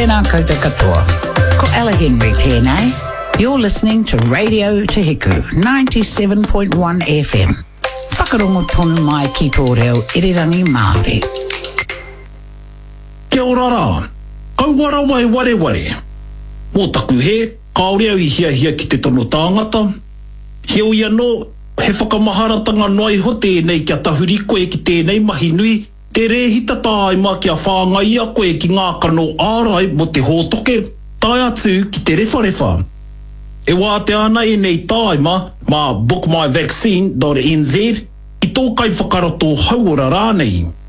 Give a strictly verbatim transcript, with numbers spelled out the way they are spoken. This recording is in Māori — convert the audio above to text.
Tēnā koutou katoa. Ko Ella Henry tēnei. You're listening to Radio Te Hiku, ninety-seven point one F M. Whakarongo tonu mai ki tō reo irirangi Māori. Kia ora rā. Kau wara wai ware ware. Mō taku he, kaore au I hia hia ki te tono tāngata. Heo ia no, he whakamaharatanga noai ho tēnei kia tahuri koe ki tēnei mahi nui. Te rehita tāi mā kia whāngai a koe ki ngā kano ārai mo te hōtoke, tai atu ki te rewharewa. E wā te ana e nei tāi mā, mā book my vaccine dot n z, I tō kai whakaroto hauora rānei.